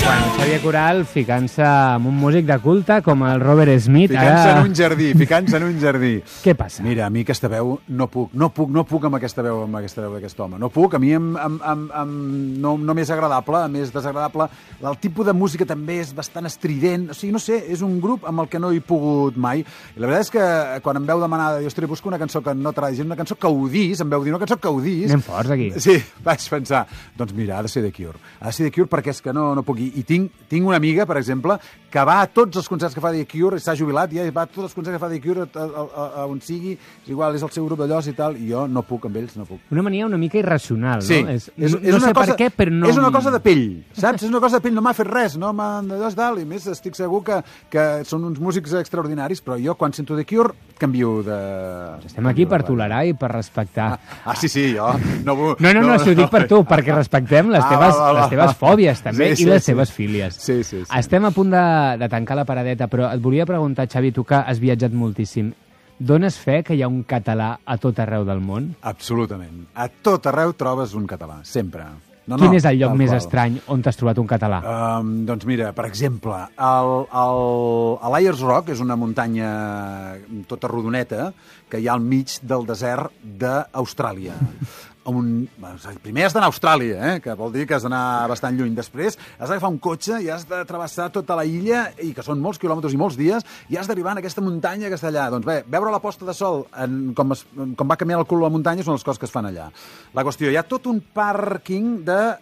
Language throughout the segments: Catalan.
Xavier Coral ficant-se amb un músic de culte com el Robert Smith. Ficant-se en un jardí. Què passa? Mira, a mi aquesta veu no puc amb aquesta veu d'aquest home. No puc, a mi no m'és agradable, més desagradable. El tipus de música també és bastant estrident. O sigui, no sé, és un grup amb el que no he pogut mai. I la veritat és que quan em veu demanar, ostres, busco una cançó que no t'agradi, una cançó que odis, em veu dir una cançó que odis. Anem forts, aquí. Sí, vaig pensar, doncs mira, ha de ser The Cure. Ha de ser The Cure perquè és que no puc. I tinc una amiga, per exemple, que va a tots els concerts que fa The Cure, s'ha jubilat, i va a tots els concerts que fa The Cure, on sigui, és igual, és el seu grup d'allòs i tal, i jo no puc amb ells, no puc. Una mania una mica irracional, sí, no? No sé per què, però no... És una cosa de pell, saps? És una cosa de pell, no m'ha fet res, no m'ha d'allò i tal, i més estic segur que són uns músics extraordinaris, però jo quan sento The Cure canvio de... Estem aquí per tolerar i per respectar. Sí, jo no... No, si ho dic per tu, perquè respectem les teves fòbies també i les teves fílies. Sí. Estem a punt de tancar la paradeta, però et volia preguntar, Xavi, tu que has viatjat moltíssim, dones fe que hi ha un català a tot arreu del món? Absolutament. A tot arreu trobes un català, sempre. Quin és el lloc més estrany on t'has trobat un català? Doncs mira, per exemple, l'Ayers Rock és una muntanya tota rodoneta que hi ha al mig del desert d'Austràlia. Primer has d'anar a Austràlia, que vol dir que has d'anar bastant lluny. Després has d'agafar un cotxe i has de travessar tota la illa, i que són molts quilòmetres i molts dies, i has d'arribar a aquesta muntanya que està allà. Doncs bé, veure la posta de sol com va canviant el cul de la muntanya són les coses que es fan allà. La qüestió, hi ha tot un pàrquing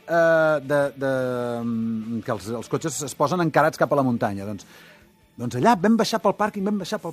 que els cotxes es posen encarats cap a la muntanya. Doncs allà vam baixar pel pàrquing,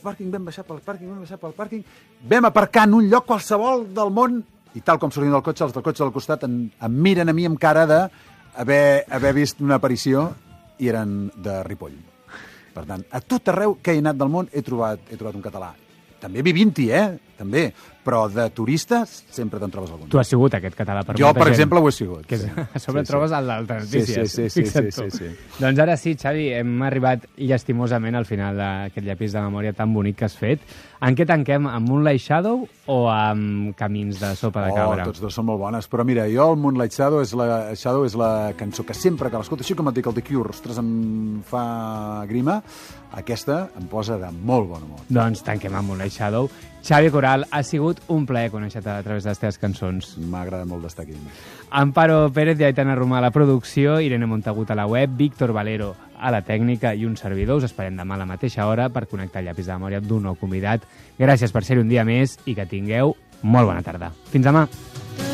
vam aparcar en un lloc qualsevol del món, i tal com sortint del cotxe, els del cotxe del costat em miren a mi amb cara d'haver vist una aparició, i eren de Ripoll. Per tant, a tot arreu que he anat del món he trobat un català. També vivint-hi, també. Però de turista sempre te'n trobes algun. Tu has sigut aquest català per molta gent. Jo, per exemple, ho he sigut. Que a sobre trobes el d'altres notícies. Sí. Doncs ara sí, Xavi, hem arribat llastimosament al final d'aquest llapís de memòria tan bonic que has fet. En què tanquem? Amb Moonlight Shadow o amb Camins de sopa de cabra? Tots dos són molt bones. Però mira, jo el Moonlight Shadow és la cançó que sempre que l'escolto, així com et dic el The Cure, ostres, em fa grima, aquesta em posa de molt bon humor. Doncs tanquem amb Moonlight Shadow. Xavi Coral, ha sigut un plaer conèixer-te a través de les teves cançons. M'agrada molt d'estar aquí. Amparo Pérez i Aitana Romà a la producció, Irene Montagut a la web, Víctor Valero a la tècnica i un servidor. Us esperem demà a la mateixa hora per connectar el llapis de memòria d'un nou convidat. Gràcies per ser-hi un dia més i que tingueu molt bona tarda. Fins demà.